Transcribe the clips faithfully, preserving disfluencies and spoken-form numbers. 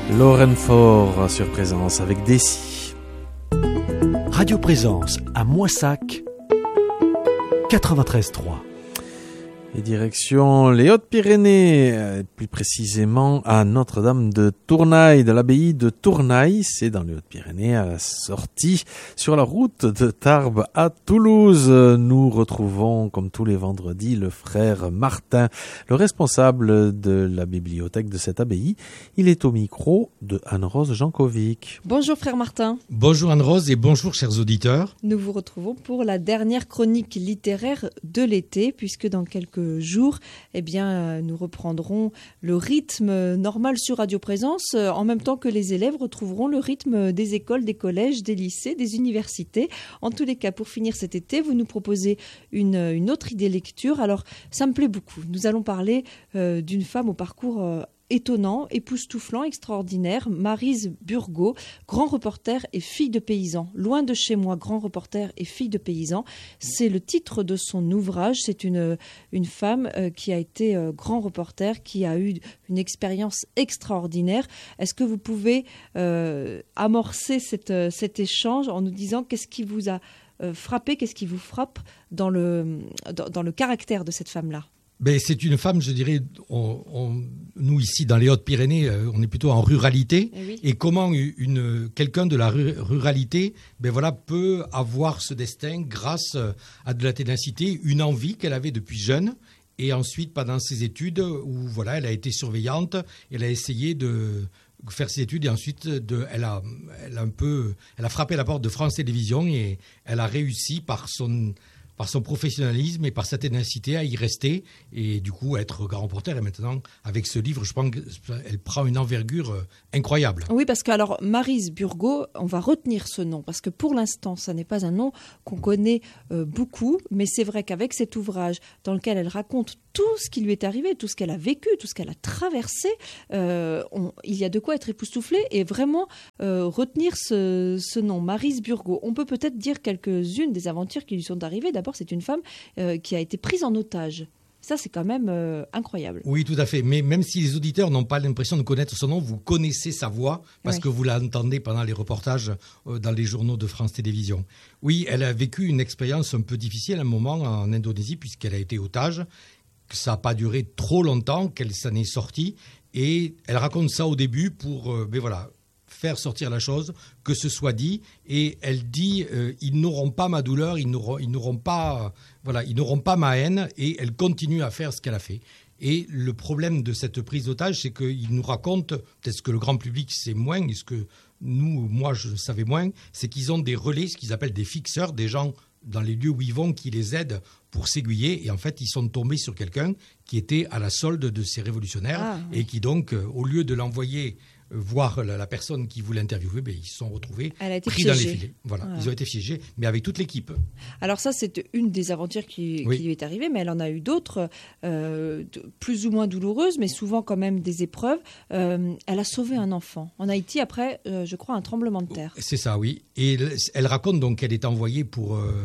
Lorraine Faure sur Présence avec Dessy. Radio Présence à Moissac, quatre-vingt-treize trois. Et direction les Hautes-Pyrénées, plus précisément à Notre-Dame de Tournaille, de l'abbaye de Tournaille. C'est dans les Hautes-Pyrénées, à la sortie sur la route de Tarbes à Toulouse. Nous retrouvons, comme tous les vendredis, le frère Martin, le responsable de la bibliothèque de cette abbaye. Il est au micro de Anne-Rose Jankovic. Bonjour frère Martin. Bonjour Anne-Rose et bonjour chers auditeurs. Nous vous retrouvons pour la dernière chronique littéraire de l'été, puisque dans quelques jours, eh bien, nous reprendrons le rythme normal sur Radio Présence, en même temps que les élèves retrouveront le rythme des écoles, des collèges, des lycées, des universités. En tous les cas, pour finir cet été, vous nous proposez une, une autre idée lecture. Alors, ça me plaît beaucoup. Nous allons parler euh, d'une femme au parcours euh, étonnant, époustouflant, extraordinaire, Maryse Burgot, grand reporter et fille de paysan. Loin de chez moi, grand reporter et fille de paysan. C'est le titre de son ouvrage. C'est une, une femme euh, qui a été euh, grand reporter, qui a eu une expérience extraordinaire. Est-ce que vous pouvez euh, amorcer cette, euh, cet échange en nous disant qu'est-ce qui vous a euh, frappé, qu'est-ce qui vous frappe dans le, dans, dans le caractère de cette femme-là ? Ben, c'est une femme, je dirais, on, on, nous ici dans les Hautes-Pyrénées, on est plutôt en ruralité. Et, oui. Et comment une, quelqu'un de la ruralité ben voilà, peut avoir ce destin grâce à de la ténacité, une envie qu'elle avait depuis jeune. Et ensuite, pendant ses études, où voilà, elle a été surveillante, elle a essayé de faire ses études et ensuite de, elle, a, elle, a un peu, elle a frappé la porte de France Télévisions et elle a réussi par son... par son professionnalisme et par sa ténacité à y rester et du coup à être grand reporter. Et maintenant, avec ce livre, je pense qu'elle prend une envergure incroyable. Oui, parce que alors Maryse Burgot, on va retenir ce nom, parce que pour l'instant, ça n'est pas un nom qu'on connaît euh, beaucoup, mais c'est vrai qu'avec cet ouvrage dans lequel elle raconte tout ce qui lui est arrivé, tout ce qu'elle a vécu, tout ce qu'elle a traversé, euh, on, il y a de quoi être époustouflé et vraiment euh, retenir ce, ce nom, Maryse Burgot. On peut peut-être dire quelques-unes des aventures qui lui sont arrivées. D'abord, c'est une femme euh, qui a été prise en otage. Ça, c'est quand même euh, incroyable. Oui, tout à fait. Mais même si les auditeurs n'ont pas l'impression de connaître son nom, vous connaissez sa voix parce oui. que vous l'entendez pendant les reportages euh, dans les journaux de France Télévisions. Oui, elle a vécu une expérience un peu difficile à un moment en Indonésie puisqu'elle a été otage. Ça n'a pas duré trop longtemps qu'elle s'en est sortie. Et elle raconte ça au début pour euh, ben voilà, faire sortir la chose, que ce soit dit. Et elle dit euh, ils n'auront pas ma douleur, ils n'auront, ils n'auront pas, euh, voilà, ils n'auront pas ma haine. Et elle continue à faire ce qu'elle a fait. Et le problème de cette prise d'otage, c'est qu'il nous raconte, peut-être que le grand public sait moins, et ce que nous, moi, je savais moins, c'est qu'ils ont des relais, ce qu'ils appellent des fixeurs, des gens dans les lieux où ils vont qui les aident pour s'aiguiller. Et en fait, ils sont tombés sur quelqu'un qui était à la solde de ces révolutionnaires ah, oui. et qui donc, euh, au lieu de l'envoyer euh, voir la, la personne qui voulait interviewer, ben, ils se sont retrouvés pris piégée. Dans les filets. Voilà, voilà, ils ont été piégés, mais avec toute l'équipe. Alors ça, c'est une des aventures qui, oui. qui lui est arrivée, mais elle en a eu d'autres, euh, plus ou moins douloureuses, mais souvent quand même des épreuves. Euh, elle a sauvé un enfant en Haïti après, euh, je crois, un tremblement de terre. C'est ça, oui. Et elle raconte donc qu'elle est envoyée pour... Euh,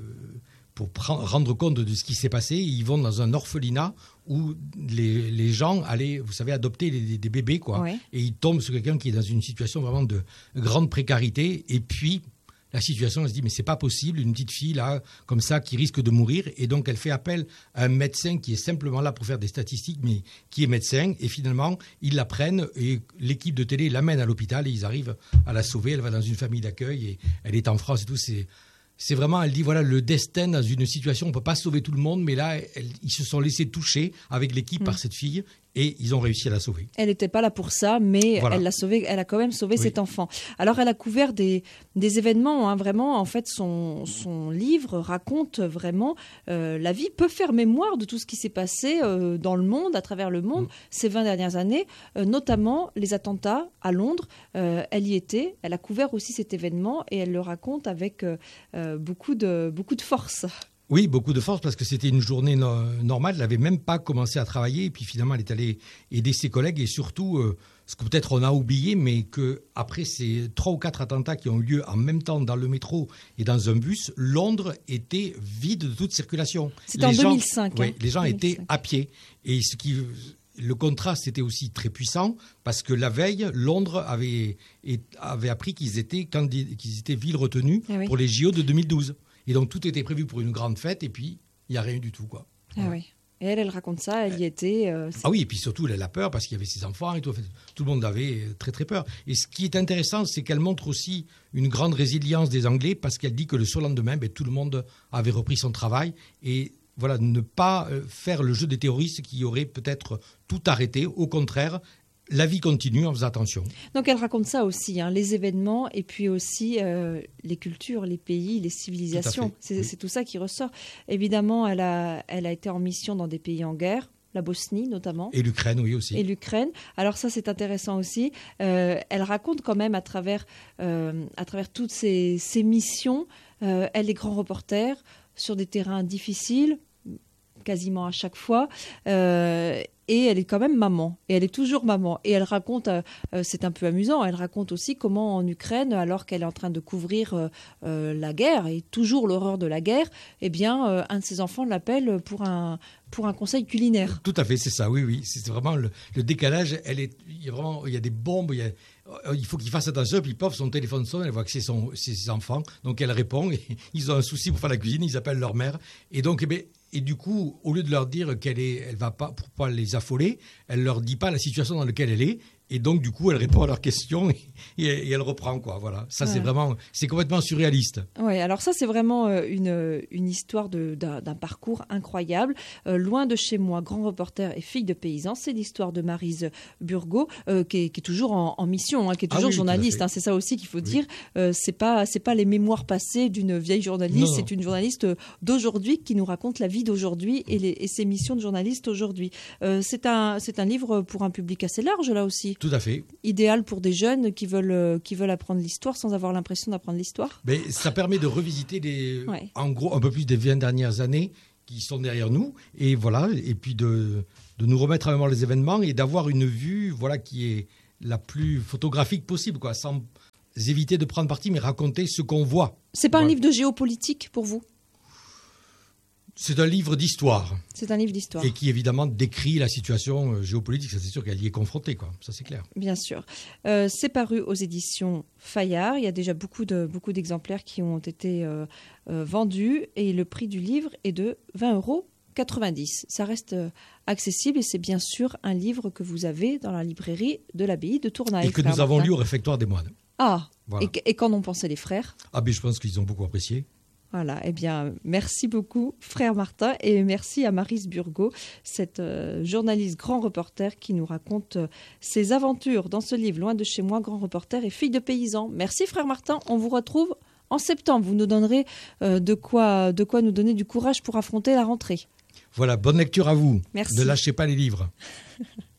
pour prendre, rendre compte de ce qui s'est passé. Ils vont dans un orphelinat où les, les gens allaient, vous savez, adopter des, des bébés, quoi. Ouais. Et ils tombent sur quelqu'un qui est dans une situation vraiment de grande précarité. Et puis, la situation, elle se dit, mais c'est pas possible, une petite fille, là, comme ça, qui risque de mourir. Et donc, elle fait appel à un médecin qui est simplement là pour faire des statistiques, mais qui est médecin. Et finalement, ils la prennent et l'équipe de télé l'amène à l'hôpital et ils arrivent à la sauver. Elle va dans une famille d'accueil et elle est en France et tout. C'est... C'est vraiment, elle dit, voilà, le destin dans une situation, on ne peut pas sauver tout le monde, mais là, elle, ils se sont laissés toucher avec l'équipe mmh. par cette fille et ils ont réussi à la sauver. Elle n'était pas là pour ça, mais voilà. elle, l'a sauvé, elle a quand même sauvé oui. cet enfant. Alors, elle a couvert des, des événements, hein, vraiment, en fait, son, son livre raconte vraiment, euh, la vie peut faire mémoire de tout ce qui s'est passé euh, dans le monde, à travers le monde, mmh. ces vingt dernières années, euh, notamment les attentats à Londres. Euh, elle y était, elle a couvert aussi cet événement et elle le raconte avec... Euh, Euh, beaucoup de, beaucoup de force. Oui, beaucoup de force parce que c'était une journée no- normale. Elle n'avait même pas commencé à travailler et puis finalement elle est allée aider ses collègues et surtout, euh, ce que peut-être on a oublié, mais qu'après ces trois ou quatre attentats qui ont eu lieu en même temps dans le métro et dans un bus, Londres était vide de toute circulation. C'était les en gens, deux mille cinq. Oui, hein, les gens deux mille cinq. Étaient à pied et ce qui... le contraste était aussi très puissant parce que la veille, Londres avait, avait appris qu'ils étaient, candid- qu'ils étaient ville retenue ah oui. pour les J O de deux mille douze. Et donc tout était prévu pour une grande fête et puis il n'y a rien du tout, quoi. Ah oui. Et elle, elle raconte ça, elle y était. Euh, ah oui, et puis surtout, elle a peur parce qu'il y avait ses enfants et tout. En fait, tout le monde avait très très peur. Et ce qui est intéressant, c'est qu'elle montre aussi une grande résilience des Anglais parce qu'elle dit que le surlendemain, ben, tout le monde avait repris son travail et voilà, ne pas faire le jeu des terroristes qui auraient peut-être tout arrêté. Au contraire, la vie continue en faisant attention. Donc elle raconte ça aussi, hein, les événements et puis aussi euh, les cultures, les pays, les civilisations. C'est, oui. c'est tout ça qui ressort. Évidemment, elle a, elle a été en mission dans des pays en guerre, la Bosnie notamment. Et l'Ukraine, oui aussi. Et l'Ukraine. Alors ça, c'est intéressant aussi. Euh, elle raconte quand même à travers, euh, à travers toutes ces, ces missions, euh, elle est grand reporter sur des terrains difficiles, quasiment à chaque fois. Euh, et elle est quand même maman. Et elle est toujours maman. Et elle raconte, euh, c'est un peu amusant, elle raconte aussi comment en Ukraine, alors qu'elle est en train de couvrir euh, euh, la guerre, et toujours l'horreur de la guerre, eh bien, euh, un de ses enfants l'appelle pour un, pour un conseil culinaire. Tout à fait, c'est ça, oui, oui. C'est vraiment le, le décalage. Elle est, il y a vraiment, il y a des bombes, il y a, il faut qu'il fasse attention, puis paf, son téléphone sonne, elle voit que c'est son, c'est ses enfants, donc elle répond, et ils ont un souci pour faire la cuisine, ils appellent leur mère, et donc, eh bien, et du coup, au lieu de leur dire qu'elle est, elle va pas, pour pas les affoler, elle leur dit pas la situation dans laquelle elle est, et donc du coup, elle répond à leurs questions et, et, et elle reprend, quoi. Voilà, ça ouais. c'est vraiment, c'est complètement surréaliste. Oui, alors ça c'est vraiment une une histoire de, d'un, d'un parcours incroyable. Euh, loin de chez moi, grand reporter et fille de paysan, c'est l'histoire de Maryse Burgot, euh, qui, est, qui est toujours en, en mission, hein, qui est toujours ah oui, journaliste. Hein, c'est ça aussi qu'il faut oui. dire. Euh, c'est pas c'est pas les mémoires passées d'une vieille journaliste, non, non. c'est une journaliste d'aujourd'hui qui nous raconte la vie d'aujourd'hui et, les, et ses missions de journaliste aujourd'hui. Euh, c'est un c'est un livre pour un public assez large là aussi. Tout à fait. Idéal pour des jeunes qui veulent, qui veulent apprendre l'histoire sans avoir l'impression d'apprendre l'histoire. Mais ça permet de revisiter les, ouais. en gros un peu plus des vingt dernières années qui sont derrière nous, et voilà, et puis de, de nous remettre à mémoire les événements et d'avoir une vue, voilà, qui est la plus photographique possible, quoi, sans éviter de prendre parti, mais raconter ce qu'on voit. C'est pas voilà. un livre de géopolitique pour vous ? C'est un livre d'histoire. C'est un livre d'histoire. Et qui, évidemment, décrit la situation géopolitique. Ça, c'est sûr qu'elle y est confrontée, quoi. Ça, c'est clair. Bien sûr. Euh, c'est paru aux éditions Fayard. Il y a déjà beaucoup, de, beaucoup d'exemplaires qui ont été euh, euh, vendus. Et le prix du livre est de vingt euros quatre-vingt-dix. Ça reste euh, accessible et c'est bien sûr un livre que vous avez dans la librairie de l'abbaye de Tournaille. Et que nous avons lu au réfectoire des moines. Ah, voilà. et, et qu'en ont pensé les frères ? Ah, ben, je pense qu'ils ont beaucoup apprécié. Voilà, eh bien, merci beaucoup, frère Martin, et merci à Maryse Burgot, cette euh, journaliste grand reporter qui nous raconte euh, ses aventures dans ce livre, Loin de chez moi, grand reporter et fille de paysan. Merci, frère Martin, on vous retrouve en septembre. Vous nous donnerez euh, de quoi, de quoi nous donner du courage pour affronter la rentrée. Voilà, bonne lecture à vous. Merci. Ne lâchez pas les livres.